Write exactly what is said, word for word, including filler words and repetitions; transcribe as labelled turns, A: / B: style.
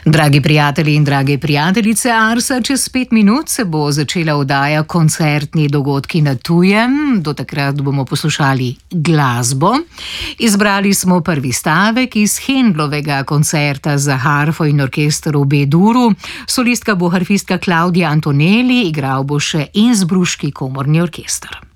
A: Dragi prijatelji in drage prijateljice Arsa, čez pet minut se bo začela oddaja Koncertni dogodki na tujem. Do takrat bomo poslušali glasbo. Izbrali smo prvi stavek iz Händlovega koncerta za harfo in orkester v B-duru. Solistka bo harfistka Claudia Antonelli, igral bo še Innsbruški komorni orkester.